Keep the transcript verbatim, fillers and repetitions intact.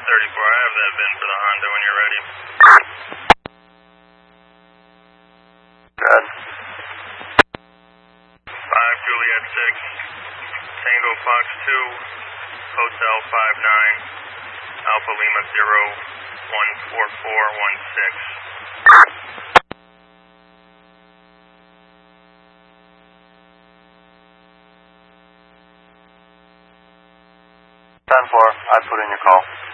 thirty-four, I have that V I N for the Honda when you're ready. Good. five Juliet six, Tango Fox two, Hotel five nine, Alpha Lima zero, one four four one six. ten four, I put in your call.